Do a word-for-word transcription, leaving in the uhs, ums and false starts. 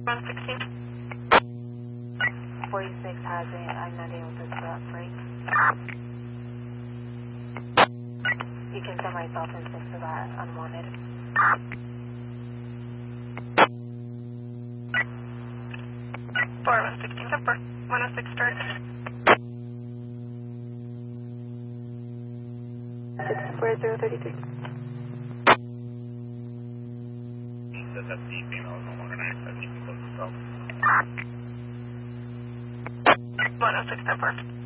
one sixteen. forty-six has it. I'm not able to stop break. You can send myself in six of that unwanted. four one sixteen, four one oh six start. four zero thirty-three. He says that the female is no longer nine seven, you can close yourself. one oh six, four.